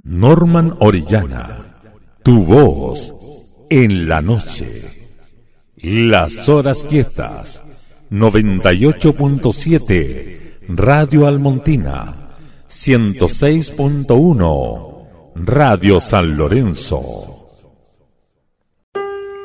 Norman Orellana, tu voz en la noche. Las horas quietas, 98.7, Radio Almontina, 106.1, Radio San Lorenzo.